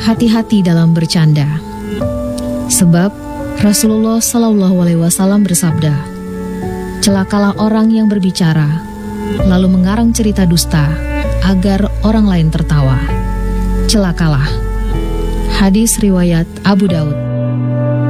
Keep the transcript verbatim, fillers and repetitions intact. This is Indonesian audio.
hati-hati dalam bercanda. Sebab Rasulullah Shallallahu Alaihi Wasallam bersabda, celakalah orang yang berbicara lalu mengarang cerita dusta agar orang lain tertawa. Celakalah. Hadis riwayat Abu Daud.